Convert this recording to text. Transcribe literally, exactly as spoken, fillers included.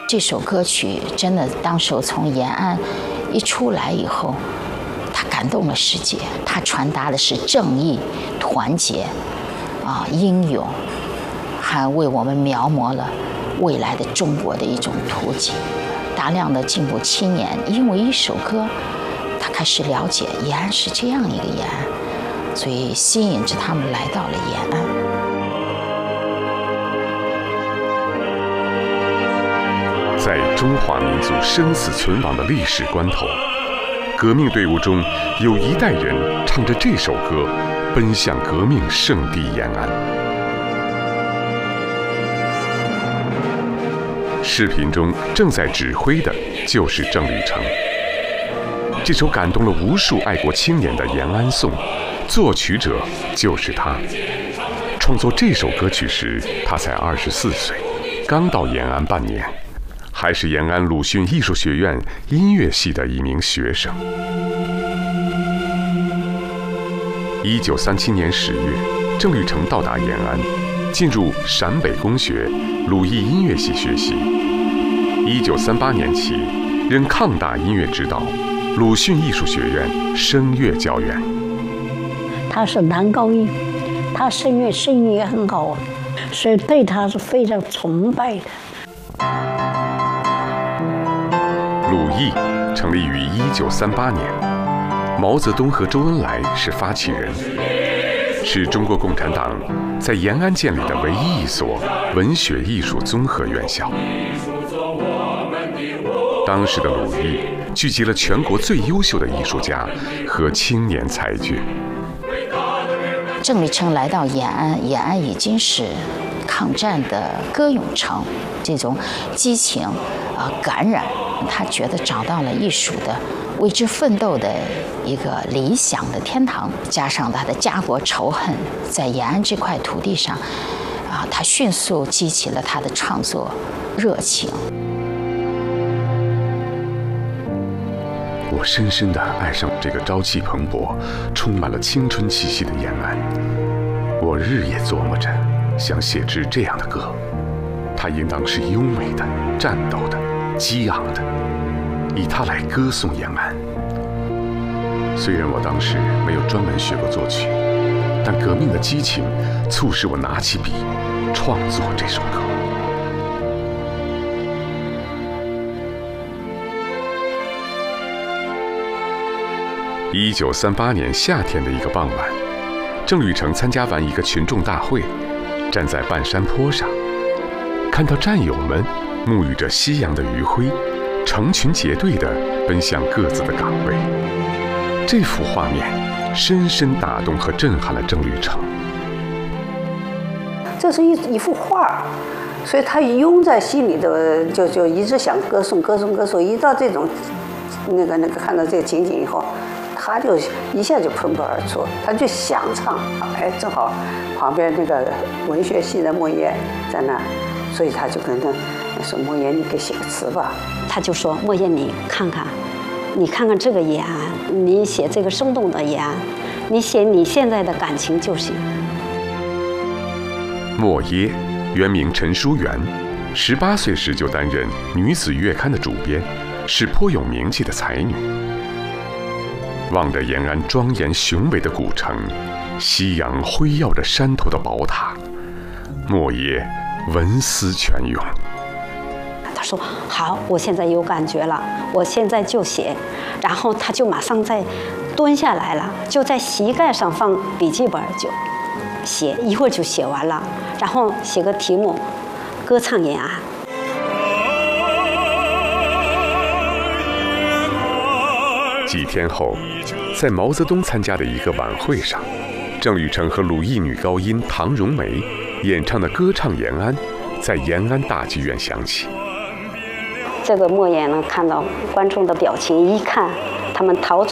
这首歌曲真的，当时从延安一出来以后，它感动了世界。它传达的是正义、团结，啊，英勇，还为我们描摹了未来的中国的一种图景。大量的进步青年因为一首歌，他开始了解延安是这样一个延安，所以吸引着他们来到了延安。 在中华民族生死存亡的历史关头，革命队伍中有一代人唱着这首歌，奔向革命圣地延安。视频中正在指挥的就是郑履成。这首感动了无数爱国青年的延安颂，作曲者就是他。创作这首歌曲时，他才二十四岁，刚到延安半年，还是延安鲁迅艺术学院音乐系的一名学生。一九三七年十月，郑履成到达延安，进入陕北公学鲁艺音乐系学习。一九三八年起，任抗大音乐指导，鲁迅艺术学院声乐教员。 他是男高音，他声乐声音也很好，所以对他是非常崇拜的。 鲁艺成立于一九三八年，毛泽东和周恩来是发起人，是中国共产党在延安建立的唯一一所文学艺术综合院校。当时的鲁艺聚集了全国最优秀的艺术家和青年才俊。 郑履成来到延安，延安已经是抗战的歌咏城，这种激情啊、呃、感染，他觉得找到了艺术的为之奋斗的一个理想的天堂。加上他的家国仇恨，在延安这块土地上啊，他迅速激起了他的创作热情。 我深深地爱上这个朝气蓬勃、充满了青春气息的延安。我日夜琢磨着，想写支这样的歌，它应当是优美的、战斗的、激昂的，以它来歌颂延安。虽然我当时没有专门学过作曲，但革命的激情促使我拿起笔，创作这首歌。一九三八年夏天的一个傍晚，郑履成参加完一个群众大会，站在半山坡上，看到战友们沐浴着夕阳的余晖，成群结队地奔向各自的岗位。这幅画面深深打动和震撼了郑履成。 这是一一幅画，所以他拥在心里的，就就一直想歌颂歌颂歌颂。一到这种那个那个看到这个情景以后，他就一下就喷薄而出，他就想唱。哎，正好旁边那个文学系的莫言在那，所以他就跟他说：“莫言，你给写个词吧。”他就说：“莫言，你看看，你看看这个延安，你写这个生动的延安，你写你现在的感情就行。” 莫耶，原名陈淑媛，十八岁时就担任女子月刊的主编，是颇有名气的才女。望着延安庄严雄伟的古城，夕阳辉耀着山头的宝塔，莫耶文思泉涌。 他说：“好，我现在有感觉了，我现在就写。”然后他就马上再蹲下来了，就在膝盖上放笔记本就写，一会儿就写完了。然后写个题目：歌唱延安。 几天后，在毛泽东参加的一个晚会上，郑履成和鲁艺女高音唐荣梅演唱的《歌唱延安》在延安大剧院响起。 这个莫言呢，看到观众的表情，一看他们陶醉